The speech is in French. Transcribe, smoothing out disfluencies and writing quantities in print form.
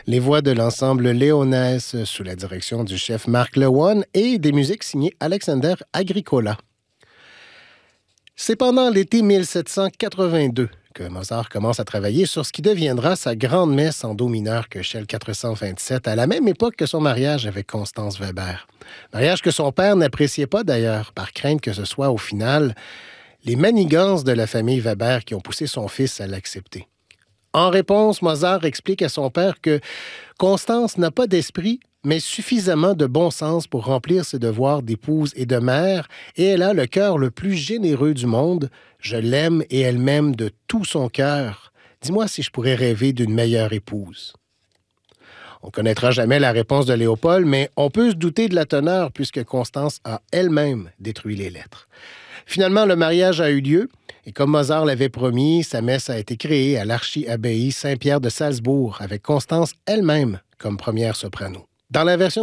Les voix de l'ensemble Léonesse sous la direction du chef Marc Lewan et des musiques signées Alexander Agricola. C'est pendant l'été 1782 que Mozart commence à travailler sur ce qui deviendra sa grande messe en do mineur Köchel 427, à la même époque que son mariage avec Constance Weber. Mariage que son père n'appréciait pas d'ailleurs, par crainte que ce soit au final les manigances de la famille Weber qui ont poussé son fils à l'accepter. En réponse, Mozart explique à son père que Constance n'a pas d'esprit, mais suffisamment de bon sens pour remplir ses devoirs d'épouse et de mère, et elle a le cœur le plus généreux du monde. Je l'aime et elle m'aime de tout son cœur. Dis-moi si je pourrais rêver d'une meilleure épouse. On ne connaîtra jamais la réponse de Léopold, mais on peut se douter de la teneur puisque Constance a elle-même détruit les lettres. Finalement, le mariage a eu lieu et comme Mozart l'avait promis, sa messe a été créée à l'archi-abbaye Saint-Pierre de Salzbourg avec Constance elle-même comme première soprano. Dans la version